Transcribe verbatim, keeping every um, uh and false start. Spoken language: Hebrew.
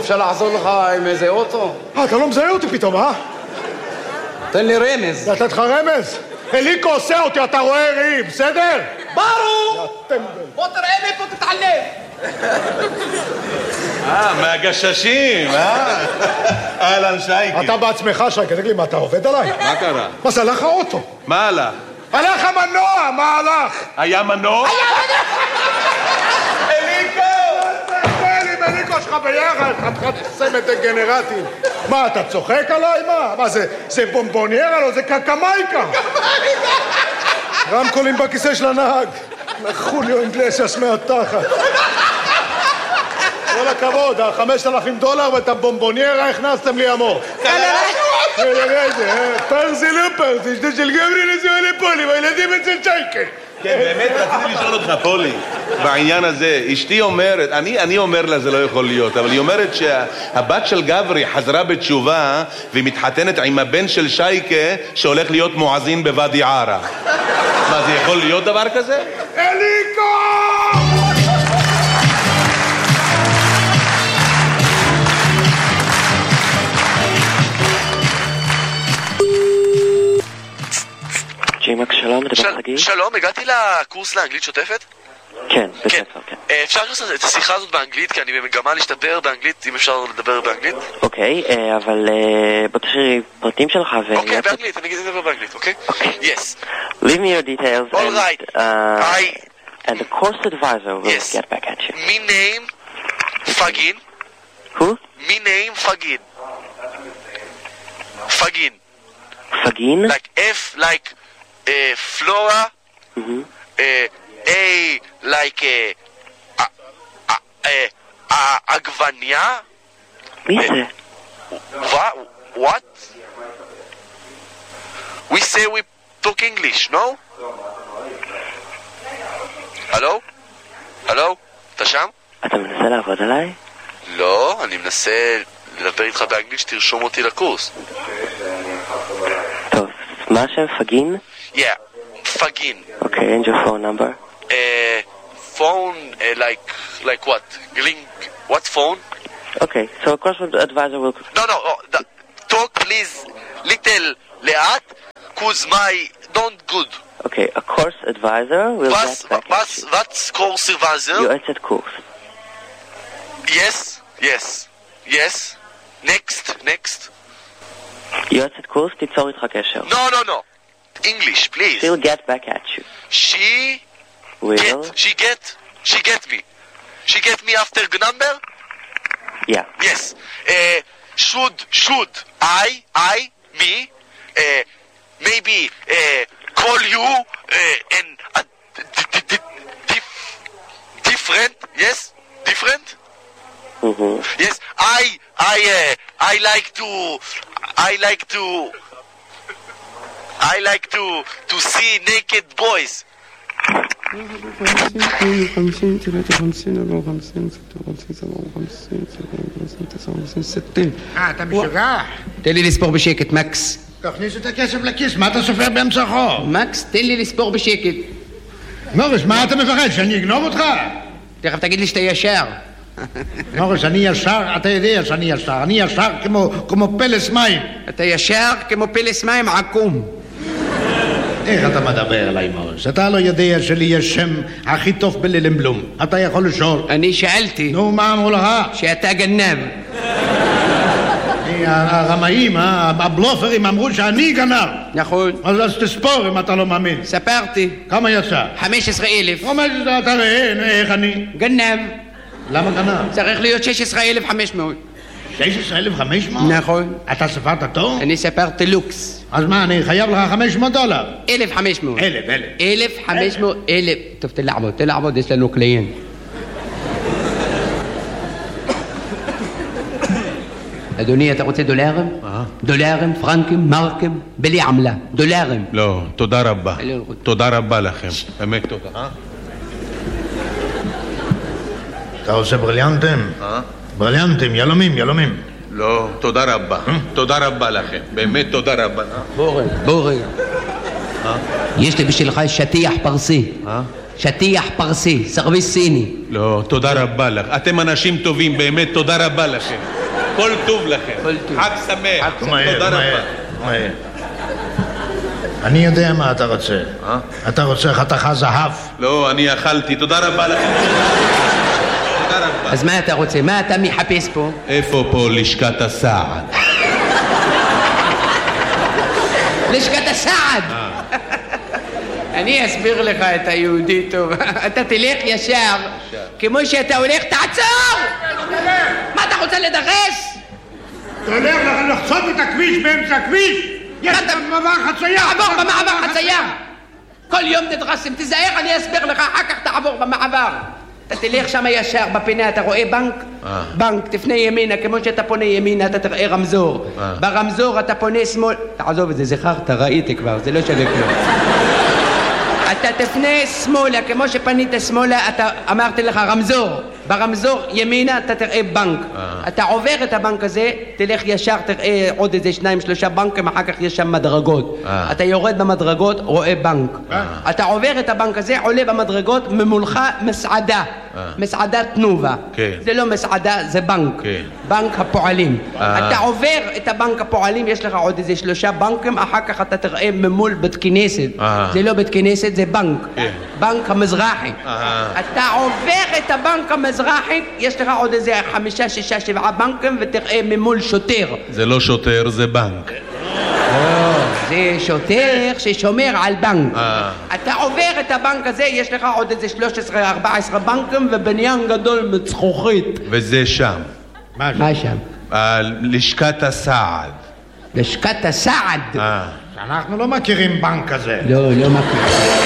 אפשר לעזור לך עם איזה אוטו? אה, אתה לא מזהה אותי פתאום, אה? תן לי רמז. לתת לך רמז? אליקו עושה אותי, אתה רואה ראי, בסדר? ברור! בוא תראה לי פה תתעלם. אה, מהגששים, אה? אהלן שייקי. אתה בעצמך, שייקי, תגיד לי, מה, אתה עובד עליי? מה קרה? מה זה, הלך האוטו? מה הלך? הלך המנוע, מה הלך? היה מנוע? היה מנוע! אליקו! תסתכל עם אליקו שלך ביחד, חתיכת סמת דגנרטים. מה, אתה צוחק עליי? מה? מה זה, זה בומבוניירה? לא, זה קקמייקה. רמקולים בכיסא של הנהג. חוליו אינגלסיאס מהתחת. כל הכבוד, החמשת אלפים דולר ואת הבומבוניירה הכנסתם לי עמוק. פרזי לא פרזי, שדה של גברי נשואה לפולי, והילדים אצל שייקה. כן, באמת רציתי לשאול אותך, פולי, בעניין הזה. אשתי אומרת, אני, אני אומר לה זה לא יכול להיות, אבל היא אומרת שהבת של גברי חזרה בתשובה והיא מתחתנת עם הבן של שייקה שהולך להיות מואזין בוואדי ערה. מה, זה יכול להיות דבר כזה? אליקו! ג'ימק, שלום, מדבר חגי? שלום, הגעתי לקורס לאנגלית שוטפת? כן, בספר, כן. אפשר לעשות את השיחה הזאת באנגלית, כי אני במגמה להשתפר באנגלית, אם אפשר לדבר באנגלית? אוקיי, אבל בוא תשאיר פרטים שלך ו... אוקיי, באנגלית, אני אגיד לדבר באנגלית, אוקיי? אוקיי. Yes. Leave me your details All right. I... and the course advisor will Yes. get back at you. Me name Fagin. Who? Me name Fagin. Fagin. Fagin? Like F like uh, Flora. Mm-hmm. Uh, A like uh, uh, uh, uh, Agvania. מי זה? What? What? We say we talk English, no? הלו? הלו? אתה שם? אתה מנסה לעבוד עליי? לא, אני מנסה לדבר איתך באנגלית שתרשום אותי לקורס. טוב, מה השם? פגין? Yeah, Fagin. Okay, and your phone number? Uh, phone, uh, like, like what? Link, what phone? Okay, so a course advisor will... No, no, oh, the, talk please little לאט, cause my don't good. Okay, a course advisor will Was, get back was, at you. what's course advisor? יועצת קורס. Yes, yes, yes. Next, next. יועצת קורס, תיצור איתך קשר. No, no, no. English, please. She'll get back at you. She Will? get, she get, she get me. She get me after number? Yeah. Yes. Uh, should, should I, I, me, uh, maybe uh, call you uh, and uh, d- d- d- dif- different? Yes, different. Mm-hmm. Yes. I, I, uh, I like to, I like to, I like to to see naked boys. אה, אתה משוגע? תן לי לספור בשקט, מקס. תכניס את הכסף לכיס, מה אתה סופר באמצע החור? מקס, תן לי לספור בשקט. מוריס, מה אתה מפחד, שאני אגנוב אותך? תכף תגיד לי שאתה ישר. מוריס, אני ישר, אתה יודע שאני ישר, אני ישר כמו, כמו פלס מים. אתה ישר כמו פלס מים עקום. איך אתה מדבר אליי, מוריס? אתה לא יודע שלי יש שם הכי טוב בללמבלום. אתה יכול לשאול. אני שאלתי. נו, מה אמרו לך? שאתה גנב. הרמאים, הבלופרים אמרו שאני גנב. נכון. אז תספור אם אתה לא מאמין. ספרתי. כמה יצא? חמש עשרה אלף. חמש עשרה, אתה ראה, איך אני? גנב. למה גנב? צריך להיות שש עשרה אלף וחמש מאות. שש עשרה אלף וחמש מאות? נכון. אתה ספרת טוב? אני ספרתי לוקס. אז מה, אני חייב לך חמש מאות דולר? אלף וחמש מאות. אלף, אלף. אלף וחמש מאות, אלף. טוב, תלעבוד, תלעבוד, יש לנו קליינט. אדוני, אתה רוצה דולרים? אה? דולרים, פרנקים, מרקים, בלי עמלה. דולרים. לא, תודה רבה. תודה רבה לכם. באמת תודה. אה? אתה עושה בריליאנטים? אה? בריליאנטים, ילומים, ילומים. לא, תודה רבה. תודה רבה לכם. באמת תודה רבה. בוא רגע, בוא רגע. יש לי בשבילך שטיח פרסי. אה? שטיח פרסי, סרוויס סיני. לא, תודה רבה לך. אתם אנשים טובים, באמת תודה רבה לכם. כל טוב לכם. כל טוב. חג שמח. מהר, תודה מהר, רבה. מהר. אני יודע מה אתה רוצה. אתה רוצה חתיכה זהב? לא, אני אכלתי. תודה רבה לכם. תודה רבה. אז מה אתה רוצה? מה אתה מחפש פה? איפה פה לשכת הסעד? לשכת הסעד! אני אסביר לך את היהודי טוב. אתה תלך ישר, כמו שאתה הולך, תעצור! מה אתה רוצה לדרס? תלך לחצות את הכביש באמצע הכביש! יש שם מעבר חצייה! תעבור במעבר חצייה! כל יום תדרסים, תיזהר, אני אסביר לך, אחר כך תעבור במעבר. אתה תלך שם ישר בפינה, אתה רואה בנק? בנק, תפנה ימינה, כמו שאתה פונה ימינה, אתה תראה רמזור. ברמזור אתה פונה שמאל... תעזוב את זה, זכרת, ראיתי כבר, זה לא שווה כלום. אתה תפנה שמאלה, כמו שפנית שמאלה, אתה אמרתי לך רמזור. ברמזור ימינה אתה תראה בנק. אתה עובר את הבנק הזה, תלך ישר, תראה עוד איזה שניים, שלושה בנקים, אחר כך יש שם מדרגות. אתה יורד במדרגות, רואה בנק. אתה עובר את הבנק הזה, עולה במדרגות, ממולך מסעדה. מסעדת תנובה. זה לא מסעדה, זה בנק. בנק הפועלים. אתה עובר את הבנק הפועלים, יש לך עוד איזה שלושה בנקים, אחר כך אתה תראה ממול בית כנסת. זה לא בית כנסת, זה בנק. בנק המזרחי. אתה עובר את הבנק המזרחי, יש לך עוד איזה חמישה, שישה, שבעה בנקים, ותראה ממול שוטר. זה לא שוטר, זה בנק. זה שוטר ששומר על בנק. אתה עובר את הבנק הזה, יש לך עוד איזה שלוש עשרה, ארבע עשרה בנקים ובניין גדול מצחוכית. וזה שם. מה שם? לשכת הסעד. לשכת הסעד? אנחנו לא מכירים בנק כזה. לא, לא מכיר.